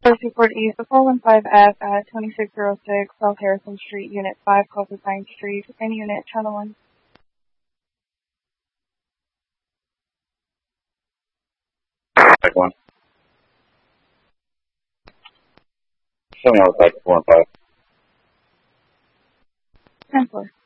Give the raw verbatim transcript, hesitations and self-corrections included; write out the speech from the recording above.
First report East, the four one five F at twenty-six oh six South Harrison Street, Unit five, Closest Pine Street. Any unit, Channel one. Check one. Showing outside four and five. ten four.